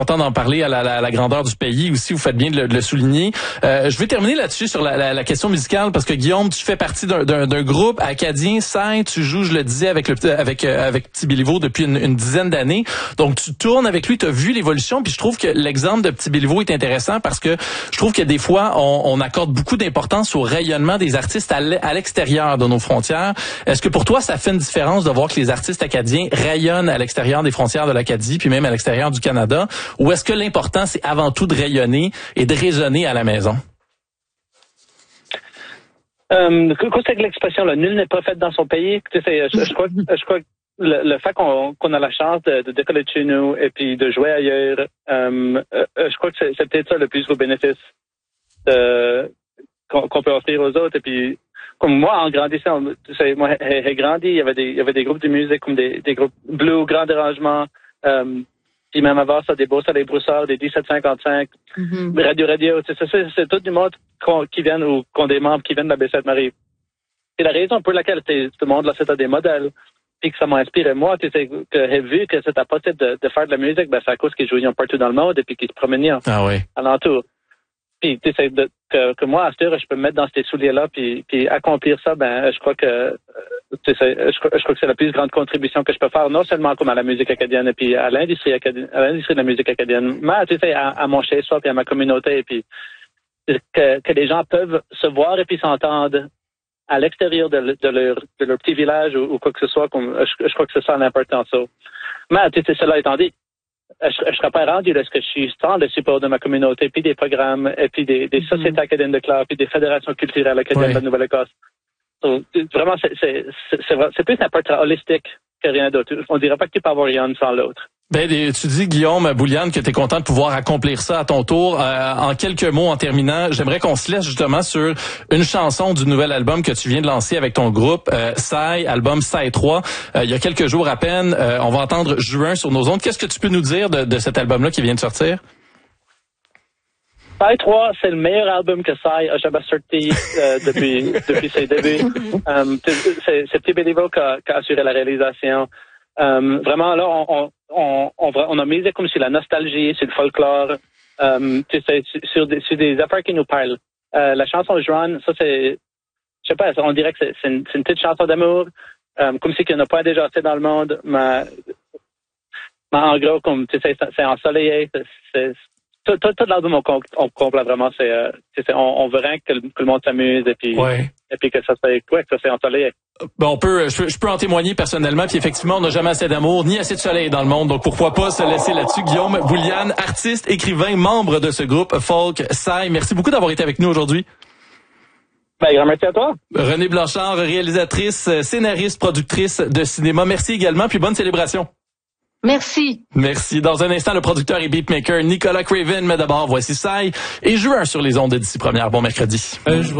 Content d'en parler à la grandeur du pays aussi, vous faites bien de le souligner. Je vais terminer là-dessus sur la question musicale parce que Guillaume, tu fais partie d'un groupe acadien, Sai, tu joues, je le disais, avec Petit Béliveau depuis une dizaine d'années. Donc tu tournes avec lui, tu as vu l'évolution, puis je trouve que l'exemple de Petit Béliveau est intéressant parce que je trouve que des fois on accorde beaucoup d'importance au rayonnement des artistes à l'extérieur de nos frontières. Est-ce que pour toi ça fait une différence de voir que les artistes acadiens rayonnent à l'extérieur des frontières de l'Acadie, puis même à l'extérieur du Canada? Ou est-ce que l'important, c'est avant tout de rayonner et de résonner à la maison? C'est que l'expression, là, nul n'est prophète dans son pays. Tu sais, je crois que le fait qu'on a la chance de décoller de chez nous et puis de jouer ailleurs, je crois que c'est peut-être ça le plus gros bénéfice qu'on peut offrir aux autres. Et puis, comme moi, en grandissant, tu sais, moi, j'ai grandi, il y avait des groupes de musique comme des groupes blues, grands dérangements, puis même avant ça, des Beaux Soleils Broussards, des 1755, Radio, c'est tout du monde qui viennent ou qu'on des membres qui viennent de la Baie-Sainte-Marie. C'est la raison pour laquelle tout le monde là, c'était des modèles. Puis que ça m'a inspiré moi, tu sais, que j'ai vu que c'était possible de faire de la musique, ben c'est à cause qu'ils jouaient partout dans le monde et puis qu'ils se promenaient alentour. Puis tu sais que moi, à ce heure, je peux me mettre dans ces souliers-là puis accomplir ça, ben je crois que je crois que c'est la plus grande contribution que je peux faire, non seulement comme à la musique acadienne et puis à l'industrie de la musique acadienne, mais tu sais à mon chez-soi puis à ma communauté et puis que les gens peuvent se voir et puis s'entendre à l'extérieur de leur petit village ou quoi que ce soit. Je crois que c'est ça l'important. Ça. Mais tu sais, cela étant dit, je serais pas rendu là ce que je suis sans le support de ma communauté puis des programmes et puis des sociétés acadiennes de classe puis des fédérations culturelles acadiennes de la Nouvelle-Écosse. Donc, vraiment, c'est plus un portrait holistique que rien d'autre. On dirait pas que tu peux avoir rien sans l'autre. Ben, tu dis, Guillaume Bouliane, que tu es content de pouvoir accomplir ça à ton tour. En quelques mots, en terminant, j'aimerais qu'on se laisse justement sur une chanson du nouvel album que tu viens de lancer avec ton groupe, Sai, album Sai 3. Il y a quelques jours à peine, on va entendre Juin sur nos ondes. Qu'est-ce que tu peux nous dire de cet album-là qui vient de sortir? Sai 3, c'est le meilleur album que Sai a jamais sorti depuis ses débuts. C'est Petit Béliveau qui a assuré la réalisation. Vraiment, là, on a misé comme sur la nostalgie, sur le folklore, tu sais, sur des affaires qui nous parlent. La chanson Juan, ça c'est, je sais pas, on dirait que c'est une petite chanson d'amour, comme si qu'il n'y en a pas déjà assez dans le monde, mais en gros, comme tu sais, c'est ensoleillé, tout l'album on complète vraiment, on veut rien que le monde s'amuse et puis que ça c'est ensoleillé. Ben je peux en témoigner personnellement, puis effectivement, on n'a jamais assez d'amour ni assez de soleil dans le monde, donc pourquoi pas se laisser là-dessus. Guillaume Bouliane, artiste, écrivain, membre de ce groupe folk Sai, merci beaucoup d'avoir été avec nous aujourd'hui. Ben, grand merci à toi. Renée Blanchard, réalisatrice, scénariste, productrice de cinéma, merci également, puis bonne célébration. Merci. Merci. Dans un instant, le producteur et beatmaker Nicolas Craven, mais d'abord, voici Sai et Juin sur les ondes d'ici première. Bon mercredi.